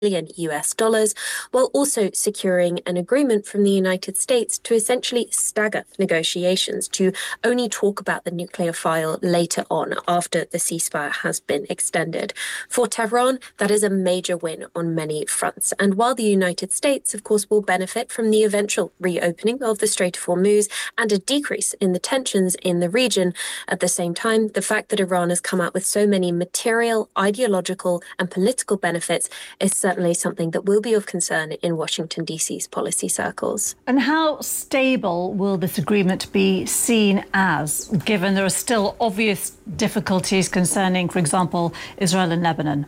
US dollars, while also securing an agreement from the United States to essentially stagger negotiations to only talk about the nuclear file later on after the ceasefire has been extended. For Tehran, that is a major win on many fronts. And while the United States, of course, will benefit from the eventual reopening of the Strait of Hormuz and a decrease in the tensions in the region, at the same time, the fact that Iran has come out with so many material, ideological, and political benefits is certainly something that will be of concern in Washington, D.C.'s policy circles. And how stable will this agreement be seen as, given there are still obvious difficulties concerning, for example, Israel and Lebanon?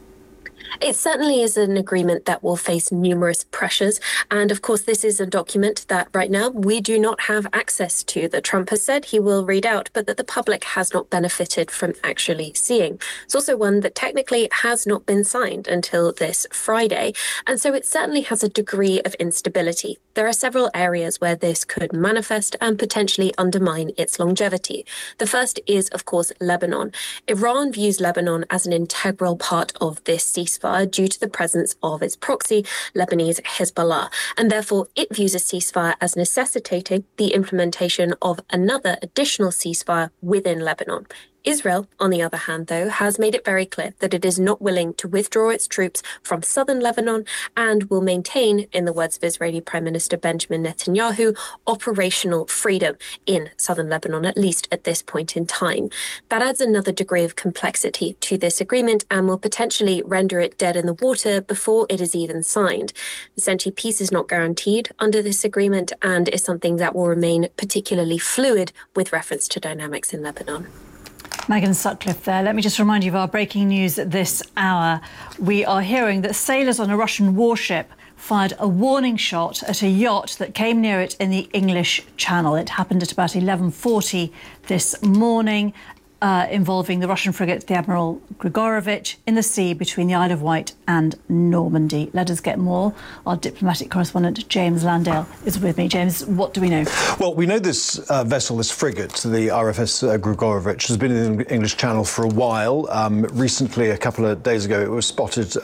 It certainly is an agreement that will face numerous pressures. And of course, this is a document that right now we do not have access to, that Trump has said he will read out, but that the public has not benefited from actually seeing. It's also one that technically has not been signed until this Friday. And so it certainly has a degree of instability. There are several areas where this could manifest and potentially undermine its longevity. The first is, of course, Lebanon. Iran views Lebanon as an integral part of this ceasefire due to the presence of its proxy, Lebanese Hezbollah, and therefore it views a ceasefire as necessitating the implementation of another additional ceasefire within Lebanon. Israel, on the other hand, though, has made it very clear that it is not willing to withdraw its troops from southern Lebanon and will maintain, in the words of Israeli Prime Minister Benjamin Netanyahu, operational freedom in southern Lebanon, at least at this point in time. That adds another degree of complexity to this agreement and will potentially render it dead in the water before it is even signed. Essentially, peace is not guaranteed under this agreement and is something that will remain particularly fluid with reference to dynamics in Lebanon. Megan Sutcliffe there. Let me just remind you of our breaking news at this hour. We are hearing that sailors on a Russian warship fired a warning shot at a yacht that came near it in the English Channel. It happened at about 11:40 this morning, involving the Russian frigate, the Admiral Grigorovich, in the sea between the Isle of Wight and Normandy. Let us get more. Our diplomatic correspondent, James Landale, is with me. James, what do we know? Well, we know this vessel, this frigate, the RFS Grigorovich, has been in the English Channel for a while. Recently, a couple of days ago, it was spotted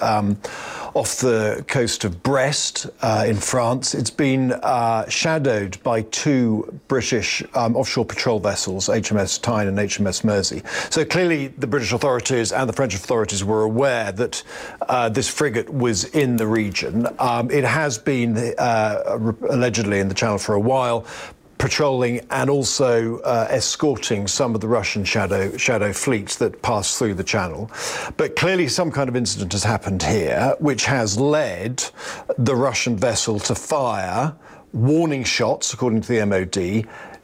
off the coast of Brest in France. It's been shadowed by two British offshore patrol vessels, HMS Tyne and HMS Mersey. So clearly the British authorities and the French authorities were aware that this frigate was in the region. It has been allegedly in the Channel for a while, patrolling and also escorting some of the Russian shadow fleets that pass through the Channel. But clearly some kind of incident has happened here, which has led the Russian vessel to fire warning shots, according to the MOD,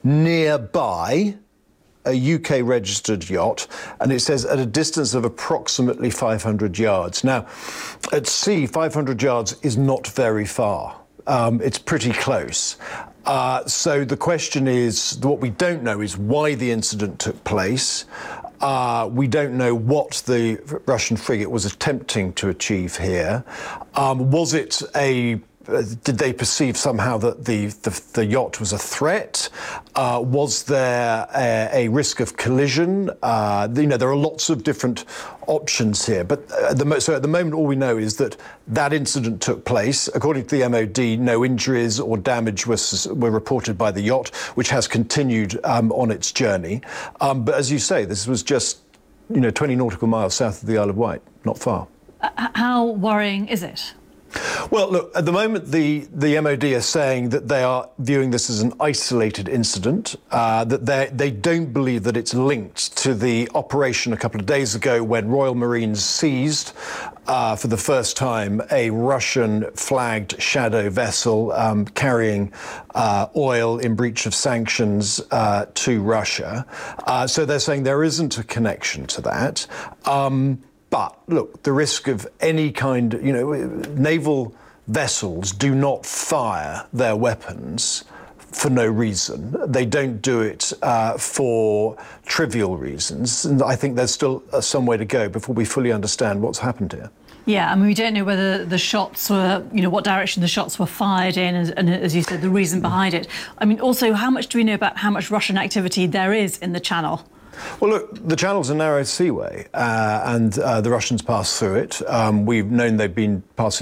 nearby a UK-registered yacht, and it says at a distance of approximately 500 yards. Now, at sea, 500 yards is not very far. It's pretty close. So the question is, what we don't know is why the incident took place. We don't know what the Russian frigate was attempting to achieve here. Was it did they perceive somehow that the yacht was a threat? Was there a risk of collision? There are lots of different options here. But so at the moment, all we know is that that incident took place. According to the MOD, no injuries or damage were reported by the yacht, which has continued on its journey. But as you say, this was just 20 nautical miles south of the Isle of Wight, not far. How worrying is it? Well, look, at the moment, the MOD are saying that they are viewing this as an isolated incident, that they don't believe that it's linked to the operation a couple of days ago when Royal Marines seized, for the first time, a Russian-flagged shadow vessel carrying oil in breach of sanctions to Russia. So they're saying there isn't a connection to that. But look, the risk of any kind, naval vessels do not fire their weapons for no reason. They don't do it for trivial reasons. And I think there's still some way to go before we fully understand what's happened here. Yeah, I mean, we don't know whether the shots were, what direction the shots were fired in, and as you said, the reason behind it. I mean, also, how much do we know about how much Russian activity there is in the Channel? Well, look, the Channel's a narrow seaway, and the Russians pass through it. We've known they've been passing